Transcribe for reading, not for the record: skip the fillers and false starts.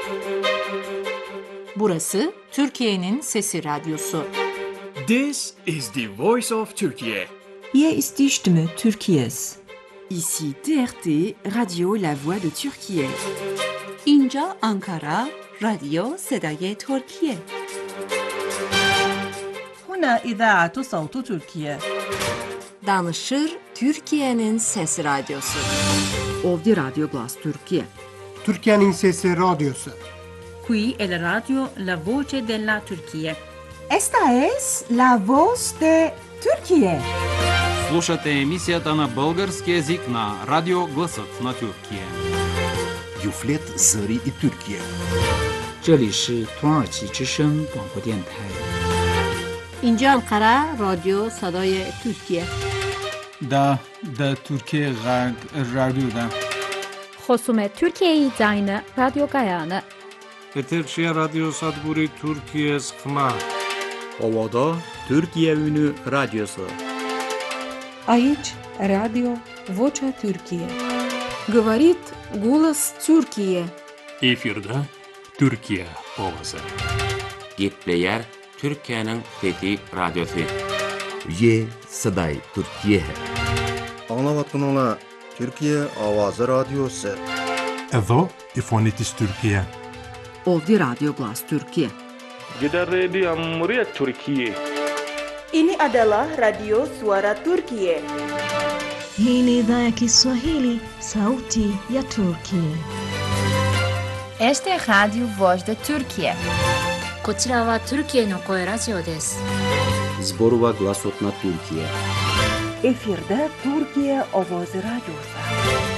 Burası Türkiye'nin Sesi Radyosu. This is the voice of Turkey. Hier ist die Stimme Türkiye's. Ici TRT, Radio La Voix de Türkiye. اینجا آنکارا، رادیو صدای ترکیه. هنا إذاعة صوت تركيا. Danışır Türkiye'nin Sesi Radyosu. Ovdi Radyo Glas Türkiye. Türkiye'nin Sesi Radyosu. Qui è la radio La Voce della Turchia. Esta es la voz de Türkiye. Слушате емисията на български език на Радио Гласът на Türkiye. Юфлет Зари и Türkiye. 这里是土耳其之声广播电台。 اینجا آنکارا، رادیو صدای ترکیه. دا Türkiye Radyo'da. خصوم Türkiye Zayını Radyo Gayane. Eterşehir Radyo Sadburi Türkiye Sıkma. Ovada Türkiye Ünü Radyosu. Aici Radio Vocea Türkiye. Говорит голос Türkiye. Efirde Türkiye ovası. Gitleyer Türkiye'nin Fethi Radyosu. Ye Saday Türkiye. Anlavatınla Türkiye Avazı Radyosu. Edo İfonitis Türkiye. Ovdi Radyo Glas Türkiye. Gider Radio Cumhuriyet Türkiye. Ini adalah Radio Suara Turkiye. Hii ni idhaa ya Kiswahili, Sauti ya Turkiye. Este Radio Voz de Turkiye. こちらはトルキエの声ラジオです。 Zborova Glasot na Türkiye. Efirde Türkiye Ovoz Radyosu.